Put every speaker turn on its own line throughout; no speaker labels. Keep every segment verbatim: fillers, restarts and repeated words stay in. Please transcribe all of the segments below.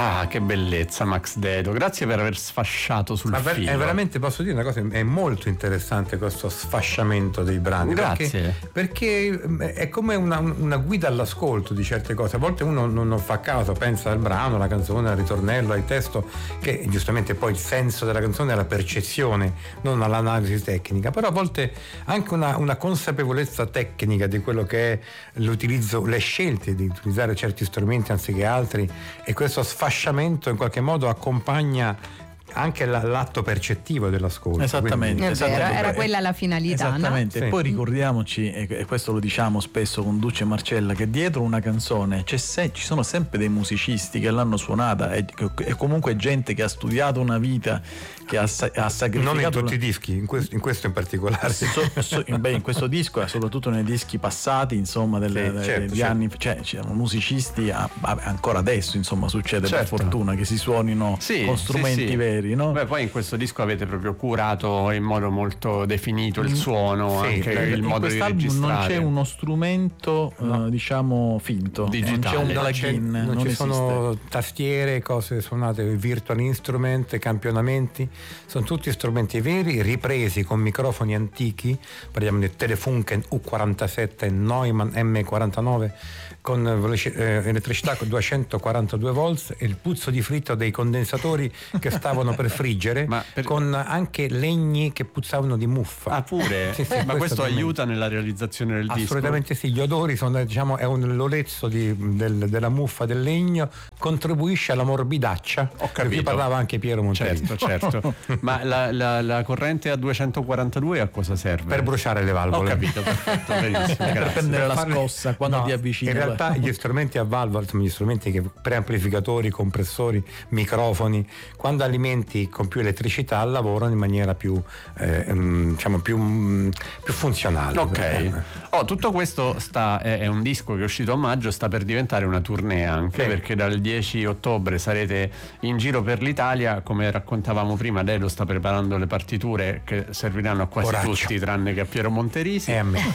Ah, che bellezza, Max Dedo, grazie per aver sfasciato sul
Ma ver-
filo.
È veramente, posso dire una cosa, è molto interessante questo sfasciamento dei brani.
Grazie.
Perché, perché è come una, una guida all'ascolto di certe cose. A volte uno non, non fa caso, pensa al brano, alla canzone, al ritornello, al testo, che giustamente poi il senso della canzone è la percezione, non all'analisi tecnica. Però a volte anche una, una consapevolezza tecnica di quello che è l'utilizzo, le scelte di utilizzare certi strumenti anziché altri, e questo sfasciamento in qualche modo accompagna anche l'atto percettivo dell'ascolto.
Esattamente,
Quindi,
esattamente.
Vero, era quella la finalità.
Esattamente,
no?
e poi ricordiamoci, e questo lo diciamo spesso con Duce e Marcella, che dietro una canzone c'è se, ci sono sempre dei musicisti che l'hanno suonata, e, e comunque gente che ha studiato una vita, che ha, ha sacrificato.
Non in tutti
la...
i dischi, in questo, in questo in particolare.
So, so, beh, in questo disco e soprattutto nei dischi passati, insomma, delle,
sì, certo,
degli
certo.
anni, cioè c'erano musicisti, a, a, ancora adesso, insomma, succede
Certo.
per fortuna che si suonino
Sì,
con strumenti
sì, sì.
veri, no?
Beh, poi in questo disco avete proprio curato in modo molto definito il suono,
Sì,
anche
in
il
in
modo di
quest'album
registrare.
non c'è uno strumento
No.
eh, diciamo finto,
Digitale.
non c'è un
Non, c'è-
plugin,
non
non
ci
esiste.
sono tastiere, cose suonate, virtual instrument, campionamenti, sono tutti strumenti veri ripresi con microfoni antichi, parliamo di Telefunken U quarantasette, Neumann M quarantanove, con veloci- eh, elettricità con duecentoquarantadue volt e il puzzo di fritto dei condensatori che stavano per friggere,
Ma per-
con anche legni che puzzavano di muffa.
Ah, pure?
Sì, sì,
Ma questo
veramente.
aiuta nella realizzazione del disco?
Assolutamente sì, gli odori sono, diciamo, è un l'olezzo di, del, della muffa del legno, contribuisce alla morbidaccia,
Ho
di
capito.
cui parlava anche Piero Monterini.
Certo, certo. Ma la, la, la corrente a duecentoquarantadue a cosa serve?
Per bruciare le
Ho
valvole.
capito, perfetto, benissimo,
Per
grazie.
prendere la
farle-
scossa quando
No,
ti avvicini.
in realtà gli strumenti a valvola sono gli strumenti che preamplificatori, compressori, microfoni, quando alimenti con più elettricità lavorano in maniera più eh, mm, diciamo più, mm, più funzionale.
Ok,
Eh,
oh, tutto questo sta, è, è un disco che è uscito a maggio, sta per diventare una tournée anche,
Sì.
perché dal dieci ottobre sarete in giro per l'Italia, come raccontavamo prima. Dedo sta preparando le partiture che serviranno a quasi
Coraggio.
tutti tranne che a Piero Monterisi.
E a me.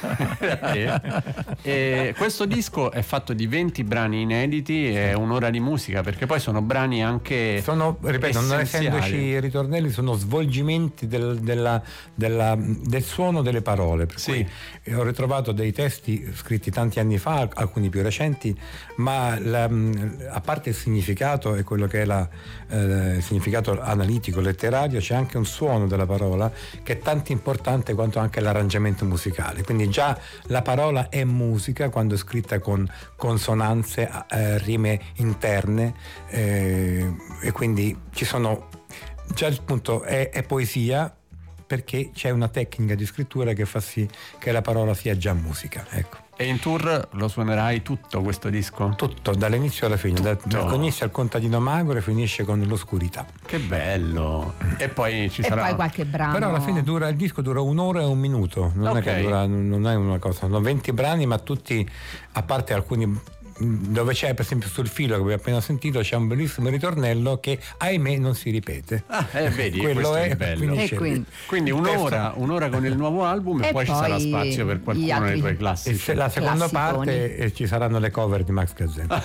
e, e questo disco è fatto di venti brani inediti e un'ora di musica, perché poi sono brani anche
Sono, ripeto, non
essenziali.
essendoci ritornelli, sono svolgimenti del, della, della, del suono delle parole. Per
Sì.
cui eh, ho ritrovato dei testi scritti tanti anni fa, alcuni più recenti, ma la, a parte il significato e quello che è la, eh, il significato analitico, letterario, c'è anche un suono della parola che è tanto importante quanto anche l'arrangiamento musicale. Quindi già la parola è musica quando è scritta con consonanze, eh, rime interne, eh, e quindi ci sono già il punto è, è poesia, perché c'è una tecnica di scrittura che fa sì che la parola sia già musica, ecco.
E in tour lo suonerai tutto questo disco?
Tutto, dall'inizio alla fine, dal,
Tutto.
inizia il contadino magro e finisce con l'oscurità.
Che bello! E poi ci
E
sarà
poi qualche brano.
Però alla fine dura, il disco dura un'ora e un minuto, non
Ok.
è che dura, non è una cosa, sono venti brani, ma tutti, a parte alcuni dove c'è, per esempio sul filo che abbiamo appena sentito, c'è un bellissimo ritornello che ahimè non si ripete.
Ah, eh, vedi,
Quello
questo è,
è,
il bello.
quindi
E
c'è-
quindi-
Quindi un'ora, un'ora con il nuovo album e,
E
poi, ci
poi
sarà spazio per
gli
qualcuno
altri-
dei tuoi
E
classici.
se la seconda
Classiconi.
parte eh, ci saranno le cover di Max Gazzè.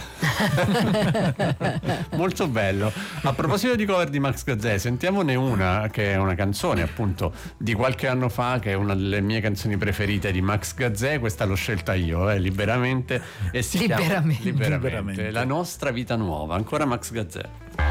Molto bello. A proposito di cover di Max Gazzè, sentiamone una che è una canzone appunto di qualche anno fa, che è una delle mie canzoni preferite di Max Gazzè. Questa l'ho scelta io, eh, liberamente, e si
Liberamente.
chiama liberamente,
Liberamente.
La nostra vita nuova, ancora Max Gazzè.